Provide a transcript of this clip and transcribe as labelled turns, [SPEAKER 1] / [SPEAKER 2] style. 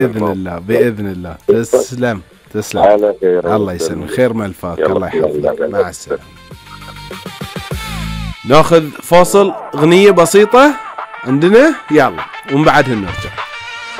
[SPEAKER 1] بإذن الله بإذن الله. تسلم تسلم.
[SPEAKER 2] على خير.
[SPEAKER 1] الله يسلمك. خير ما الفاك. الله يحفظك. مع السلامة. ناخذ فاصل أغنية بسيطة عندنا يلا ومن بعدها نرجع.